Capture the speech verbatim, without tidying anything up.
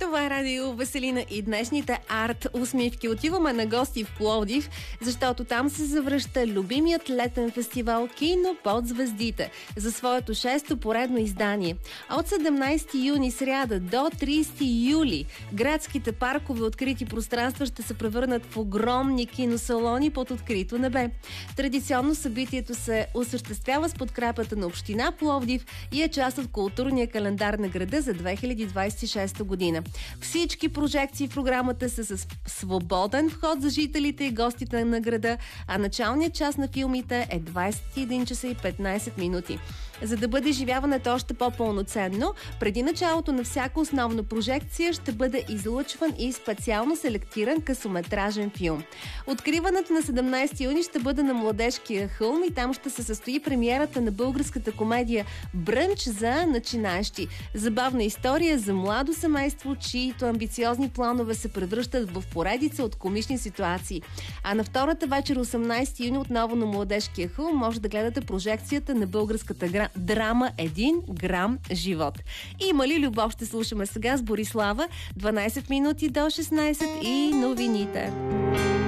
Това е Радио Веселина и днешните арт усмивки. Отиваме на гости в Пловдив, защото там се завръща любимият летен фестивал Кино под звездите за своето шесто поредно издание. От седемнайсети юни сряда до трийсети юли градските паркове, открити пространства ще се превърнат в огромни киносалони под открито небе. Традиционно събитието се осъществява с подкрепата на община Пловдив и е част от културния календар на града за две хиляди двайсет и шеста година. Всички прожекции в програмата са с свободен вход за жителите и гостите на града, а началният час на филмите е двайсет и един часа и петнайсет минути. За да бъде изживяването още по-пълноценно, преди началото на всяка основна прожекция ще бъде излъчван и специално селектиран късометражен филм. Откриването на седемнайсети юни ще бъде на Младежкия хълм и там ще се състои премиерата на българската комедия "Брънч за начинаещи". Забавна история за младо семейство, чието амбициозни планове се превръщат в поредица от комични ситуации. А на втората вечер, осемнайсети юни, отново на Младежкия хълм, може да гледате прожекцията на българската гра... драма "Един грам живот". Има ли любов? Ще слушаме сега с Борислава. дванайсет минути до шестнайсет и новините.